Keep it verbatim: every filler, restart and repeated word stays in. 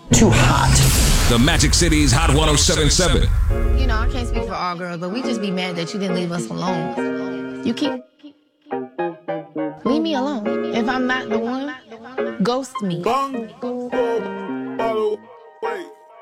too hot. The Magic City's Hot one oh seven point seven. You know, I can't speak for all girls, but we just be mad that you didn't leave us alone. You keep... Leave me alone. If I'm not the one, ghost me. Bang.